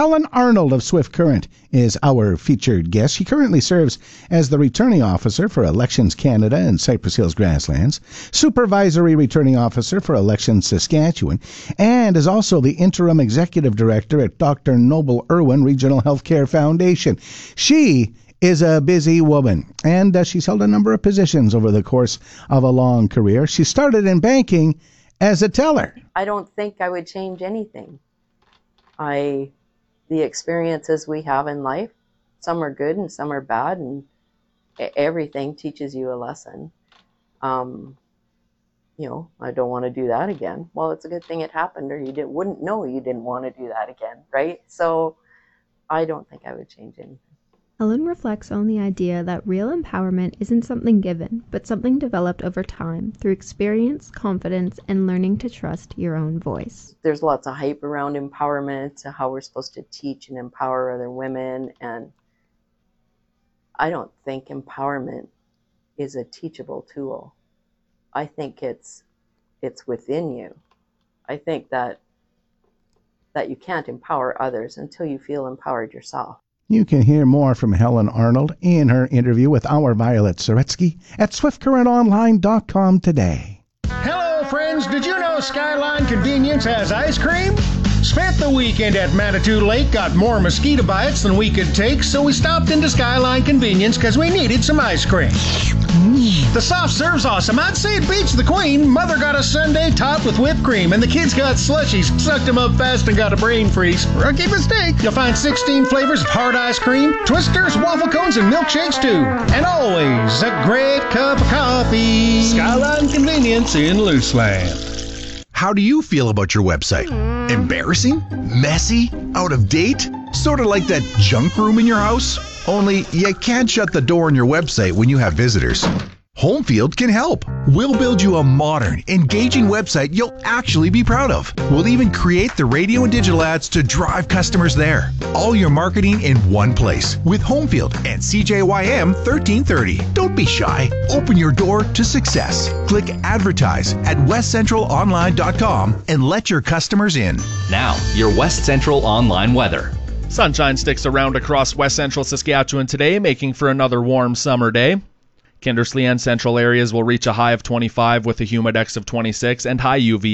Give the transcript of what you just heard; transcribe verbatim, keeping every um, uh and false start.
Helen Arnold of Swift Current is our featured guest. She currently serves as the Returning Officer for Elections Canada and Cypress Hills Grasslands, Supervisory Returning Officer for Elections Saskatchewan, and is also the Interim Executive Director at Doctor Noble Irwin Regional Healthcare Foundation. She is a busy woman, and uh, she's held a number of positions over the course of a long career. She started in banking as a teller. I don't think I would change anything. I, the experiences we have in life, some are good and some are bad, and everything teaches you a lesson. Um, you know, I don't want to do that again. Well, it's a good thing it happened, or you did, wouldn't know you didn't want to do that again, right? So I don't think I would change anything. Helen reflects on the idea that real empowerment isn't something given, but something developed over time through experience, confidence, and learning to trust your own voice. There's lots of hype around empowerment, how we're supposed to teach and empower other women, and I don't think empowerment is a teachable tool. I think it's it's within you. I think that that you can't empower others until you feel empowered yourself. You can hear more from Helen Arnold in her interview with our Violet Saretsky at swift current online dot com today. Hello, friends. Did you know Skyline Convenience has ice cream? Spent the weekend at Manitou Lake, got more mosquito bites than we could take, so we stopped into Skyline Convenience because we needed some ice cream. The soft serve's awesome. I'd say it beats the Queen. Mother got a sundae topped with whipped cream, and the kids got slushies, sucked them up fast, and got a brain freeze. Rookie mistake. You'll find sixteen flavors of hard ice cream, twisters, waffle cones, and milkshakes too. And always a great cup of coffee. Skyline Convenience in Luceland. How do you feel about your website? Embarrassing? Messy? Out of date? Sort of like that junk room in your house? Only you can't shut the door on your website when you have visitors. Homefield can help. We'll build you a modern, engaging website you'll actually be proud of. We'll even create the radio and digital ads to drive customers there. All your marketing in one place with Homefield and C J Y M thirteen thirty. Don't be shy. Open your door to success. Click advertise at west central online dot com and let your customers in. Now, your West Central online weather. Sunshine sticks around across west central Saskatchewan today, making for another warm summer day. Kindersley and central areas will reach a high of twenty-five with a humidex of twenty-six and high U V